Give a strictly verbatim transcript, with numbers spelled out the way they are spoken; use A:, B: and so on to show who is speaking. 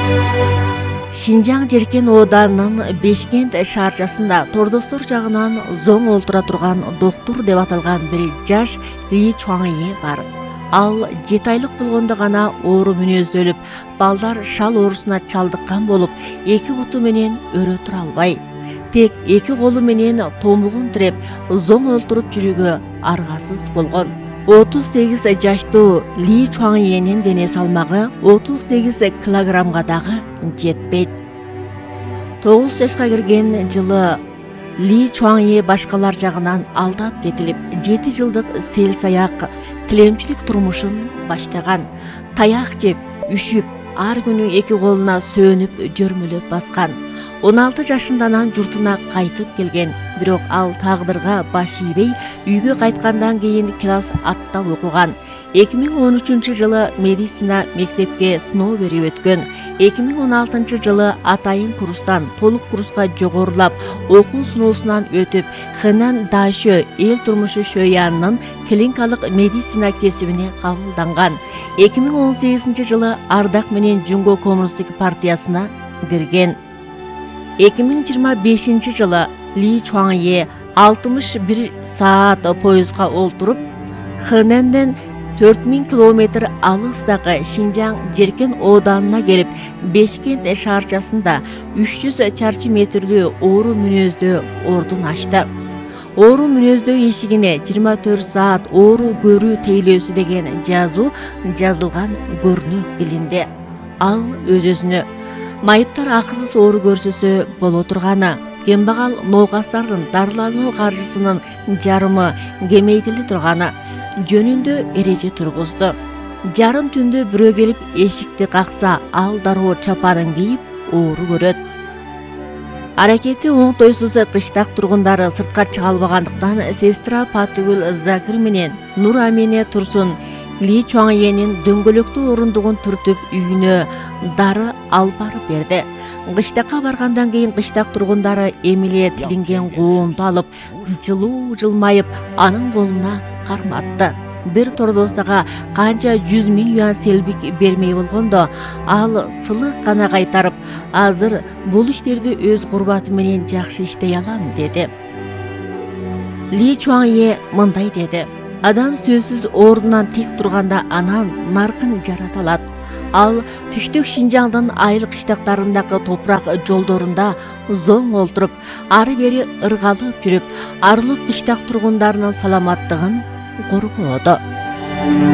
A: Шинжаң Жеркен Оданынын Бешкент шаарчасында тордостор жагынан зоң олтура турган доктур деп аталган бир жаш Ли Чуаңе бар. Ал жети айлык болгондо гана оору мүнөздөлүп, балдар шал оорусуна чалдыккан болуп, эки буту менен өрө тура албай, тек эки колу менен томугун тиреп, зоң олтуруп жүрүүгө аргасыз болгон. отуз сегиз жаштуу Ли Чуаңенин дене салмагы отуз сегиз килограммга дагы жетпейт. тогуз жашка кирген жылы Ли Чуаңе башкалар жагынан алдап кетилип, жети жылдык сел саяк тилемчилик турмушун баштаган. Таяк жеп, үшүп, ар күнү эки колуна сөөнүп, жөрмөлөп баскан. он алты жашынданан журтуна кайтып келген. Бирок ал тагдырга баш ийбей, үйгө кайткандан кийин класс атта окуган. эки миң он үчүнчү жылы медицина мектепке сыноо берип өткөн. эки миң он алтынчы жылы атайын курстан толук курска жогорулап, окуу сыноосунан өтүп, Хэнан Дашө эл турмушу шөянынын клиникалык медицина кесибине кабылданган. эки миң он сегизинчи жылы Ардак менен Жумго коммунисттик партиясына кирген. эки миң жыйырма бешинчи жылы Ли Чуаңе алтымыш бир саат поездга олтуруп, Хэнэнден төрт миң километр алыстагы Шинжаң Жеркен Оданына келип, Бешкент шаарчасында үч жүз чарчы метрлүү оору мүнөздөө ордун ачты. Оору мүнөздөө эшигине жыйырма төрт саат оору көрүү тейлөөсү деген жазуу жазылган көрүнүп илинди. Ал өз-өзүнө майыптар акысыз оору көрсөсө боло турганы, кембагал наугастардын дарылануу каржысынын жарымы кемейтиле турганы жөнүндө эреже тургузду. Жарым түндө бирөө келип эшикти какса, ал дароо чапанын кийип оору көрөт. Аракети оңтойсуз кыштак тургундары сыртка чыга албагандыктан сестра Патыгүл Закир менен Нур Амине Турсун Ли Чуаңенин дөңгөлөктүү орундугун түртүп үйүнө дары алып барып берди. Кыштакка баргандан кийин кыштак тургундары эмиле тилинген коомду алып, жылуу жылмайып, анын колуна карматты. Бир тордосага канча жүз миң юан селбик бермей болгондо, ал сылык гана кайтарып, азыр бул иштерди өз курбаты менен жакшы иштей алам деди. Ли Чуаңе мындай деди: адам сөзсүз ордунан тик турганда анан наркын жарата алат. Ал түштүк Шинжаңдын айыл кыштактарындагы топурак жолдорунда зоң олтуруп, ары бери ыргалып жүрүп, Арлут кыштак тургундарынын саламаттыгын коргоодо.